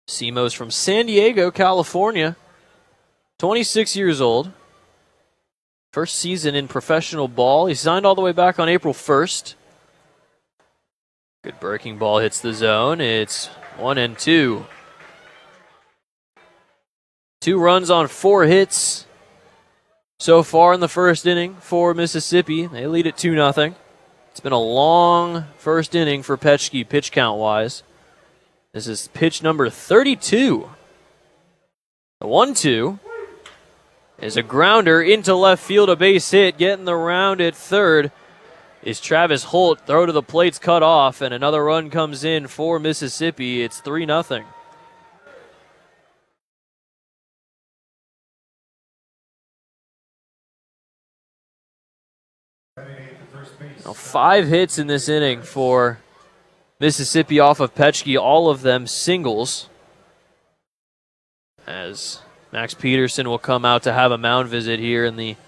Simo's from San Diego, California. 26 years old. First season in professional ball. He signed all the way back on April 1st. Good breaking ball hits the zone. It's 1-2. 2 runs on 4 hits so far in the first inning for Mississippi. They lead it 2-0. It's been a long first inning for Petchke, pitch count-wise. This is pitch number 32. The 1-2 is a grounder into left field, a base hit. Getting the round at third is Travis Holt. Throw to the plate's cut off, and another run comes in for Mississippi. It's 3-0. Now 5 hits in this inning for Mississippi off of Petchke, all of them singles. As Max Peterson will come out to have a mound visit here in the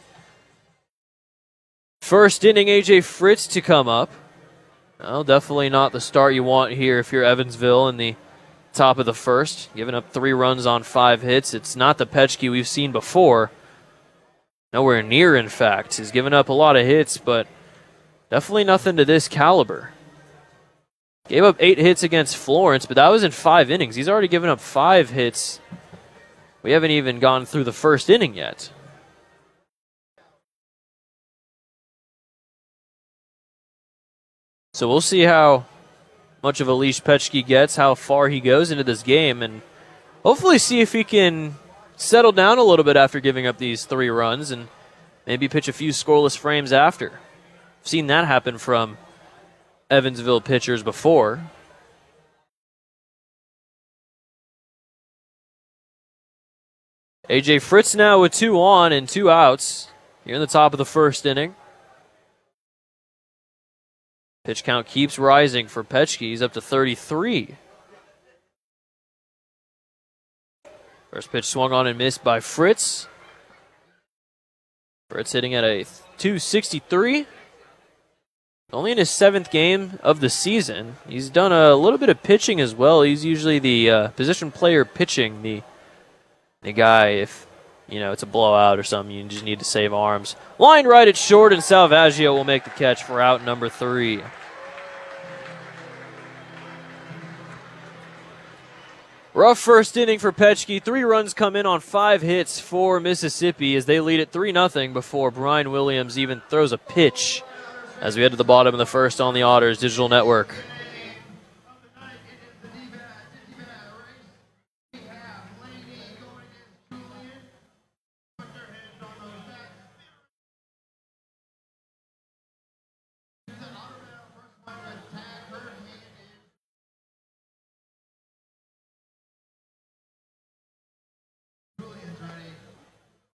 first inning. A.J. Fritz to come up. Well, definitely not the start you want here if you're Evansville in the top of the first. Giving up 3 runs on 5 hits. It's not the Petchke we've seen before. Nowhere near, in fact. He's given up a lot of hits, but definitely nothing to this caliber. Gave up 8 hits against Florence, but that was in 5 innings. He's already given up 5 hits. We haven't even gone through the first inning yet. So we'll see how much of a leash Petchke gets, how far he goes into this game, and hopefully see if he can settle down a little bit after giving up these 3 runs and maybe pitch a few scoreless frames after. I've seen that happen from Evansville pitchers before. A.J. Fritz now with 2 on and 2 outs here in the top of the first inning. Pitch count keeps rising for Petchke. He's up to 33. First pitch swung on and missed by Fritz. Fritz hitting at a .263. Only in his 7th game of the season. He's done a little bit of pitching as well. He's usually the position player pitching, the guy if, it's a blowout or something, you just need to save arms. Line right at short, and Salvaggio will make the catch for out number 3. Rough first inning for Petchke. 3 runs come in on 5 hits for Mississippi as they lead it 3-0 before Brian Williams even throws a pitch as we head to the bottom of the first on the Otters Digital Network.